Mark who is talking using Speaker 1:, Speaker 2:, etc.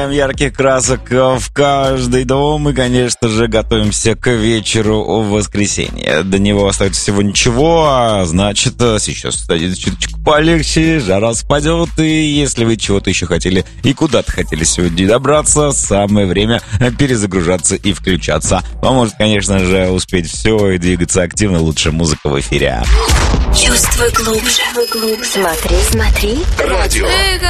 Speaker 1: Ярких красок в каждый дом. И, конечно же, готовимся к вечеру в воскресенье. До него остается всего ничего, а значит, сейчас станет чуточку полегче, жара спадет. И если вы чего-то еще хотели и куда-то хотели сегодня добраться, самое время перезагружаться и включаться. Поможет, конечно же, успеть все и двигаться активно. Лучшая музыка в эфире.
Speaker 2: Чувствуй глубже. Смотри. Радио.